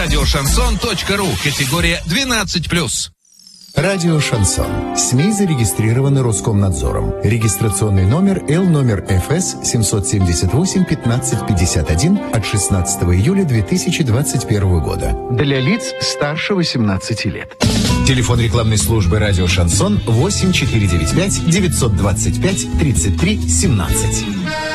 Радиошансон.ру. Категория 12+. Радио «Шансон». СМИ зарегистрированы Роскомнадзором. Регистрационный номер Л ФС 778-1551 от 16 июля 2021 года. Для лиц старше 18 лет. Телефон рекламной службы «Радио «Шансон» 8495 925 33 17.